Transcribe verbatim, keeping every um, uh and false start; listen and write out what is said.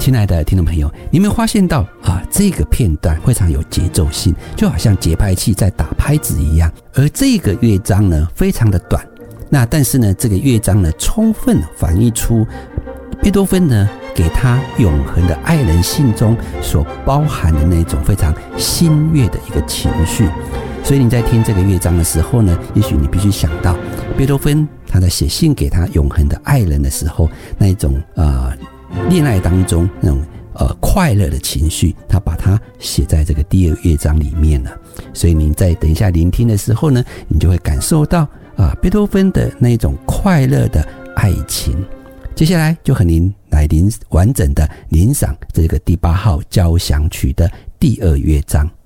亲爱的听众朋友，你有没有发现到啊？这个片段非常有节奏性，就好像节拍器在打拍子一样。而这个乐章呢，非常的短。那但是呢，这个乐章呢，充分反映出贝多芬呢给他永恒的爱人信中所包含的那种非常欣悦的一个情绪。所以你在听这个乐章的时候呢，也许你必须想到贝多芬他在写信给他永恒的爱人的时候，那一种呃恋爱当中那种呃快乐的情绪，他把它写在这个第二乐章里面了。所以你在等一下聆听的时候呢，你就会感受到啊、呃、贝多芬的那一种快乐的爱情。接下来就和您来完整的聆赏这个第八号交响曲的第二乐章。